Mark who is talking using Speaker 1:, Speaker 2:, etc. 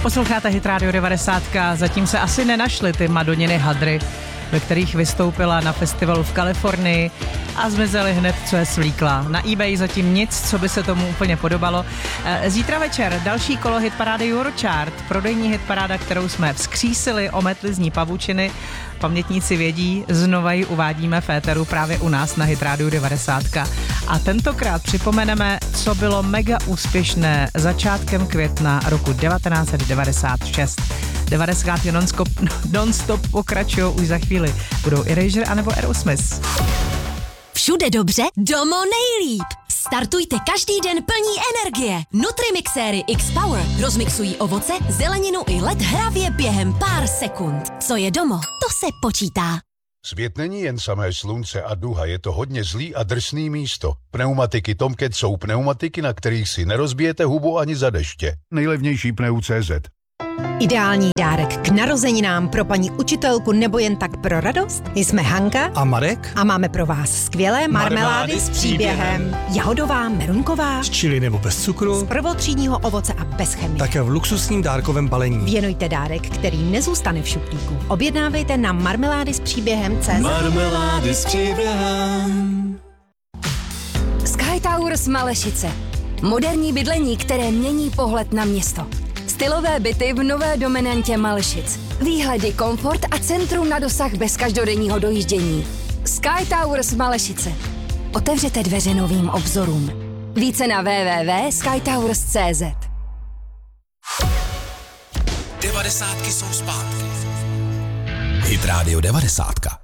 Speaker 1: Posloucháte Hit Radio 90. Zatím se asi nenašly ty Madoniny hadry, ve kterých vystoupila na festivalu v Kalifornii a zmizely hned, co je svlíkla. Na eBay zatím nic, co by se tomu úplně podobalo. Zítra večer další kolo hitparády Eurochart, prodejní hitparáda, kterou jsme vzkřísili, ometli z ní pavučiny. Pamětníci vědí, znova ji uvádíme v éteru právě u nás na Hit Radio 90. A tentokrát připomeneme, co bylo mega úspěšné začátkem května roku 1996. 90. non-stop pokračují už za chvíli. Budou Erasure anebo Aerosmith.
Speaker 2: Všude dobře, domo nejlíp. Startujte každý den plní energie. Nutrimixéry X-Power rozmixují ovoce, zeleninu i led hravě během pár sekund. Co je domo, to se počítá.
Speaker 3: Svět není jen samé slunce a duha, je to hodně zlý a drsný místo. Pneumatiky Tomcat jsou pneumatiky, na kterých si nerozbijete hubu ani za deště. Nejlevnější pneu.cz.
Speaker 4: Ideální dárek k narozeninám pro paní učitelku nebo jen tak pro radost? Jsme Hanka
Speaker 5: a Marek
Speaker 4: a máme pro vás skvělé marmelády s příběhem. Jahodová, merunková,
Speaker 5: s čili nebo bez cukru,
Speaker 4: z prvotřídního ovoce a bez chemie.
Speaker 5: Také v luxusním dárkovém balení.
Speaker 4: Věnujte dárek, který nezůstane v šuplíku. Objednávejte na marmelády s příběhem.cz.
Speaker 6: Marmelády s příběhem.
Speaker 2: Sky Towers Malešice. Moderní bydlení, které mění pohled na město. Stylové byty v nové dominantě Malešic. Výhledy, komfort a centrum na dosah bez každodenního dojíždění. Sky Towers Malešice. Otevřete dveře novým obzorům. Více na www.skytowers.cz.
Speaker 6: 90 jsou zpátky. Hit Radio 90.